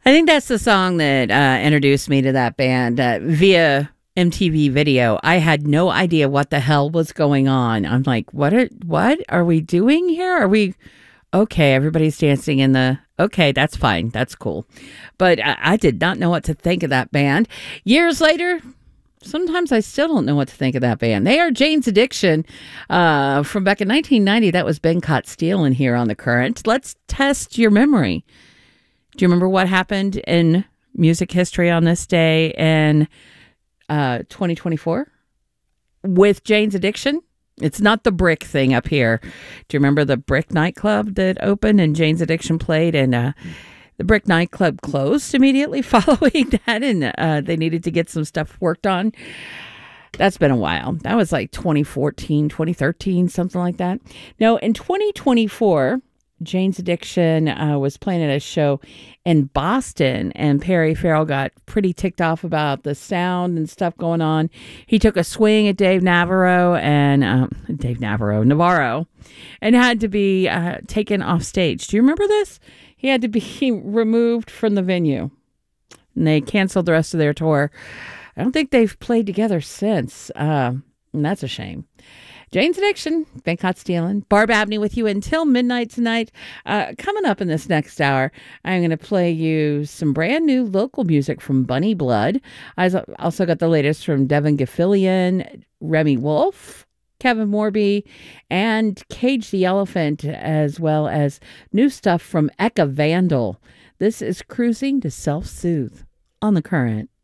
I think that's the song that introduced me to that band via MTV Video. I had no idea what the hell was going on. I'm like, what are we doing here? Are we okay? Everybody's dancing in the. Okay, that's fine. That's cool. But I did not know what to think of that band. Years later, sometimes I still don't know what to think of that band. They are Jane's Addiction from back in 1990. That was Ben Caught Stealing here on The Current. Let's test your memory. Do you remember what happened in music history on this day in 2024 with Jane's Addiction? It's not the Brick thing up here. Do you remember the Brick nightclub that opened and Jane's Addiction played? And the Brick nightclub closed immediately following that, and they needed to get some stuff worked on. That's been a while. That was like 2014, 2013, something like that. No, in 2024, Jane's Addiction was playing at a show in Boston, and Perry Farrell got pretty ticked off about the sound and stuff going on. He took a swing at Navarro, and had to be taken off stage. Do you remember this? He had to be removed from the venue, and they canceled the rest of their tour. I don't think they've played together since, and that's a shame. Jane's Addiction, Ben Caught Stealing. Barb Abney with you until midnight tonight. Coming up in this next hour, I'm going to play you some brand new local music from Bunny Blood. I also got the latest from Devin Gilfillian, Remy Wolf, Kevin Morby, and Cage the Elephant, as well as new stuff from Eka Vandal. This is Cruising to Self-Soothe on The Current.